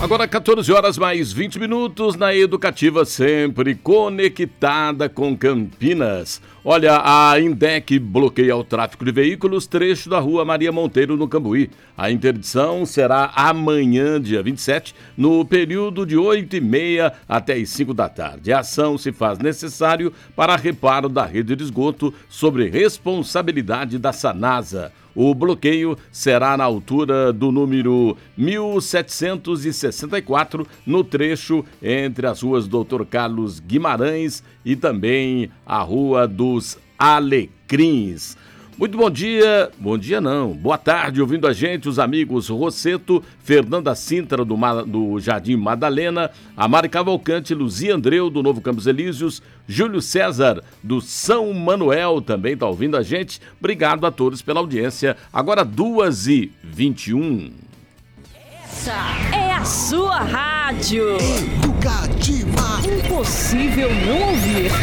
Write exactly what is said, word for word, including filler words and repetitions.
Agora quatorze horas mais vinte minutos na Educativa, sempre conectada com Campinas. Olha, a Indec bloqueia o tráfego de veículos trecho da rua Maria Monteiro, no Cambuí. A interdição será amanhã, dia vinte e sete, no período de oito e meia até as cinco da tarde. A ação se faz necessário para reparo da rede de esgoto sobre responsabilidade da Sanasa. O bloqueio será na altura do número mil setecentos e sessenta e quatro, no trecho entre as ruas doutor Carlos Guimarães e também a Rua dos Alecrins. Muito bom dia, bom dia não, boa tarde, ouvindo a gente, os amigos Rosseto, Fernanda Sintra do, Ma, do Jardim Madalena, a Mari Cavalcante, Luzia Andreu do Novo Campos Elíseos, Júlio César do São Manuel também está ouvindo a gente. Obrigado a todos pela audiência. Agora duas e vinte e um. Essa é a sua rádio Educativa. Impossível não ouvir.